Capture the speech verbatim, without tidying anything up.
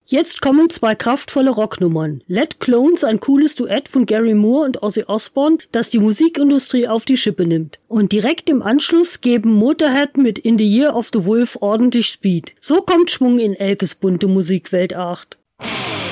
Jetzt kommen zwei kraftvolle Rocknummern. Let Clones, ein cooles Duett von Gary Moore und Ozzy Osbourne, das die Musikindustrie auf die Schippe nimmt. Und direkt im Anschluss geben Motorhead mit In the Year of the Wolf ordentlich Speed. So kommt Schwung in Elkes bunte Musikwelt acht.